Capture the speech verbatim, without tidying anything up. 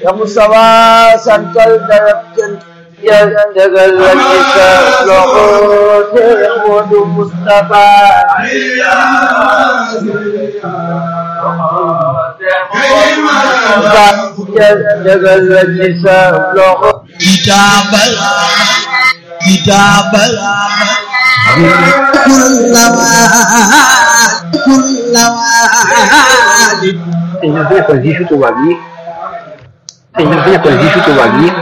Mustafa santal darab cant ya jagal ci sa loxo Cheikh Modou Mustafa ya jagal ci sa loxo kitabal kitabal kullama kullama Señor, voy a con el Tuba aquí. Señor, voy a con el Tuba aquí.